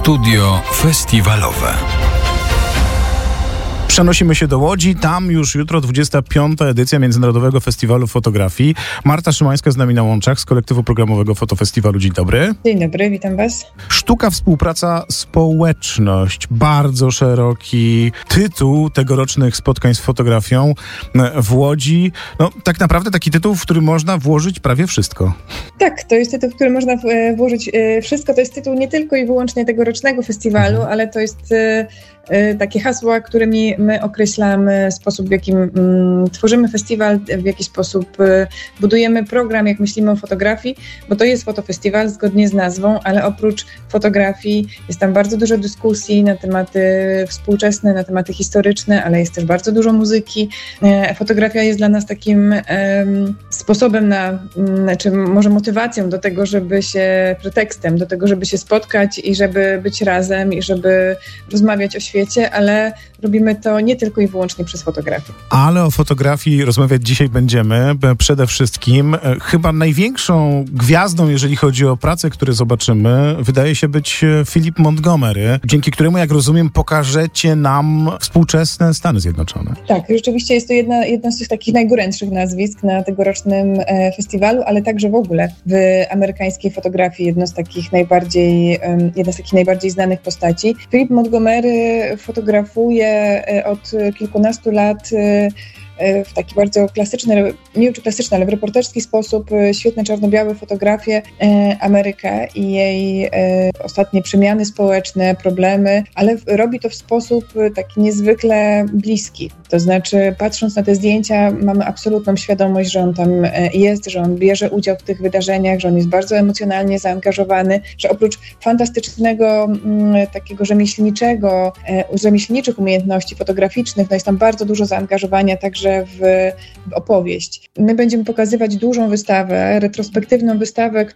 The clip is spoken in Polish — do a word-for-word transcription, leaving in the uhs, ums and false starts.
Studio festiwalowe. Przenosimy się do Łodzi. Tam już jutro dwudziesta piąta edycja Międzynarodowego Festiwalu Fotografii. Marta Szymańska z nami na łączach z kolektywu programowego Fotofestiwalu. Dzień dobry. Dzień dobry, witam was. Sztuka, współpraca, społeczność. Bardzo szeroki tytuł tegorocznych spotkań z fotografią w Łodzi. No, tak naprawdę taki tytuł, w który można włożyć prawie wszystko. Tak, to jest tytuł, w który można włożyć wszystko. To jest tytuł nie tylko i wyłącznie tegorocznego festiwalu, mhm. ale to jest takie hasła, którymi my określamy sposób, w jakim mm, tworzymy festiwal, w jaki sposób y, budujemy program, jak myślimy o fotografii, bo to jest fotofestiwal zgodnie z nazwą, ale oprócz fotografii jest tam bardzo dużo dyskusji na tematy współczesne, na tematy historyczne, ale jest też bardzo dużo muzyki. E, fotografia jest dla nas takim e, sposobem na, m, czy może motywacją do tego, żeby się, pretekstem do tego, żeby się spotkać i żeby być razem i żeby rozmawiać o świecie, ale robimy to nie tylko i wyłącznie przez fotografię. Ale o fotografii rozmawiać dzisiaj będziemy. Przede wszystkim chyba największą gwiazdą, jeżeli chodzi o pracę, które zobaczymy, wydaje się być Philip Montgomery, dzięki któremu, jak rozumiem, pokażecie nam współczesne Stany Zjednoczone. Tak, rzeczywiście jest to jedna, jedno z tych takich najgorętszych nazwisk na tegorocznym e, festiwalu, ale także w ogóle w amerykańskiej fotografii jedno z takich najbardziej, e, jedna z takich najbardziej znanych postaci. Philip Montgomery fotografuje od kilkunastu lat w taki bardzo klasyczny, nie wiem czy klasyczny, ale w reporterski sposób świetne czarno-białe fotografie Amerykę i jej ostatnie przemiany społeczne, problemy, ale robi to w sposób taki niezwykle bliski. To znaczy, patrząc na te zdjęcia, mamy absolutną świadomość, że on tam jest, że on bierze udział w tych wydarzeniach, że on jest bardzo emocjonalnie zaangażowany, że oprócz fantastycznego takiego rzemieślniczego, rzemieślniczych umiejętności fotograficznych, no jest tam bardzo dużo zaangażowania także W, w opowieść. My będziemy pokazywać dużą wystawę, retrospektywną wystawę,